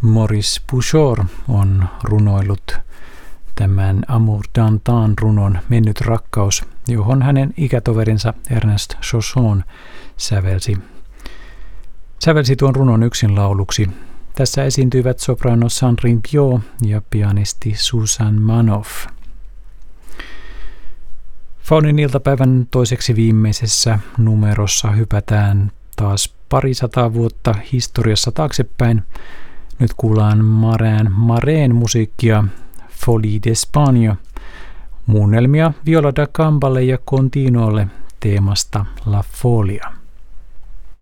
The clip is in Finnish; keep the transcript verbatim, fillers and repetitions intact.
Maurice Bouchard on runoillut tämän Amour d'antan runon Mennyt rakkaus, johon hänen ikätoverinsa Ernest Chausson sävelsi. Sävelsi tuon runon yksin lauluksi. Tässä esiintyivät soprano Sandrine Biot ja pianisti Susan Manoff. Faunin iltapäivän toiseksi viimeisessä numerossa hypätään taas parisataa vuotta historiassa taaksepäin. Nyt kuullaan Marijn Mareen musiikkia Folie d'Espagne, muunnelmia Viola da Gamballe ja Continolle teemasta La Folia.